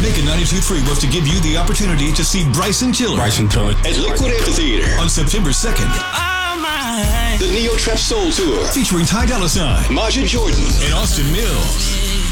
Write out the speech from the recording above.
Naked 92.3 wants to give you the opportunity to see Bryson Tiller at Liquid Amphitheater on September 2nd. The Neo Trap Soul Tour featuring Ty Dolla $ign, Maja Jordan, and Austin Mills.